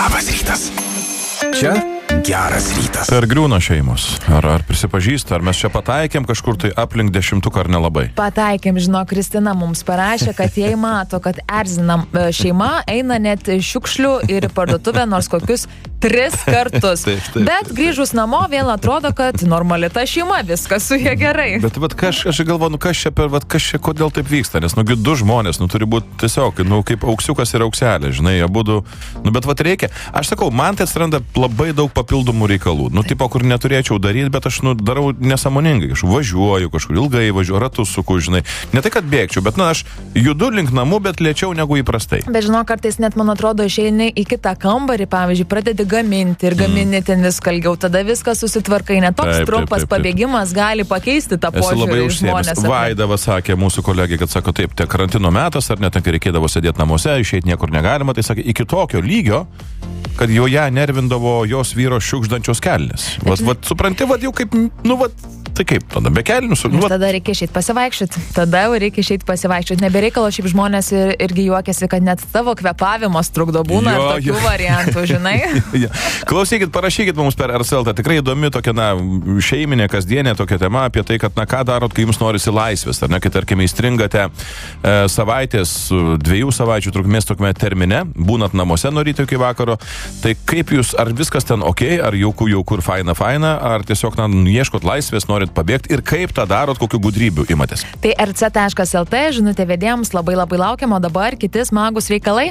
Labas rytas. Čia geras rytas. Per griūna šeimos. Ar prisipažįsta, ar mes čia pataikėm kažkur tai aplink 10 ar nelabai? Pataikėm, Kristina mums parašė, kad jei mato, kad erzinam šeima, eina net šiukšlių ir parduotuvę nors kokius 3 kartus. Taip. Bet grįžus namo vėl atrodo, kad normali ta šeima, viskas su jie gerai. Bet aš galvoju, kas čia, kodėl taip vyksta, nes, du žmonės, turi būti tiesiog, kaip auksiukas ir aukselė, žinai, abudu, bet reikia. Aš sakau, man tai atsiranda labai daug papildomų reikalų, tipo, kur neturėčiau daryti, bet aš, darau nesąmoningai, aš važiuoju kažkur, ilgai važiuoju, ratus suku, žinai, ne tai, kad bėgčiau, bet, aš judu link namų, bet lėčiau negu įprastai. Bet kartais net, man atrodo, išeini į kitą kambarį, pavyzdžiui, pradedi gaminti ir gamini ten viską ilgiau, tada viskas susitvarkai, net toks trumpas pabėgimas gali pakeisti tą požiūrį į žmonės. Vaidava sakė mūsų kolegė, kad sako taip, tie karantino metas, ar net reikėdavo sėdėti namuose, išeiti niekur negalima, tai sakė, iki tokio lygio, kad jau ją nervindavo jos vyro šiukšdančios kelnes. Supranti, jau kaip, tai kaip, tada be kelnių. Tada reikia išeiti pasivaikščioti. Nebereikalo, šiaip žmonės irgi juokiasi, kad net tavo kvėpavimas trukdo, būna tokių variantų, žinai. Klausykit, parašykit mums per RSL, tikrai įdomi tokia, šeiminė, kasdienė tokia tema apie tai, kad, ką darot, kai jums norisi laisvės, ar ne, kai, tarkime, įstringate savaitės, 2 savaičių trukmės tokiame termine, būnat namuose nuo ryto iki vakaro, tai kaip jūs, ar viskas ten okei, ar jauku ir faina, ar tiesiog, ieškot laisvės, norit pabėgti ir kaip tą darot, kokių gudrybių imatės. Tai rc.lt, žinutė vedėjams, labai laukiam, o dabar kiti smagus reikalai.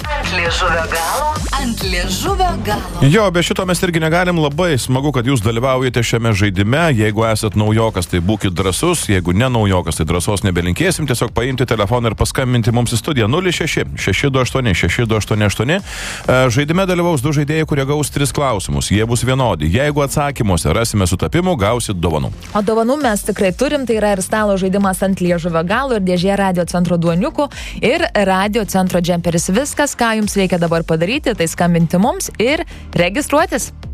Ant liežuvio galo. Jo, be šito mes irgi negalim, labai smagu, kad jūs dalyvaujate šiame žaidime, jeigu esat naujokas, tai būkit drąsus, jeigu ne naujokas, tai drąsos nebelinkėsim, tiesiog paimti telefoną ir paskambinti mums į studiją 06-628-6288. Žaidime dalyvaus 2 žaidėjai, kurie gaus 3 klausimus, jie bus vienodi, jeigu atsakymuose rasime sutapimų, gausit dovanų. O dovanų mes tikrai turim, tai yra ir stalo žaidimas ant liežuvio galo, ir dėžė Radio Centro duoniukų, ir Radio Centro džemperis. Viskas, ką jums reikia dabar padaryti, tai skambinti mums ir registruotis.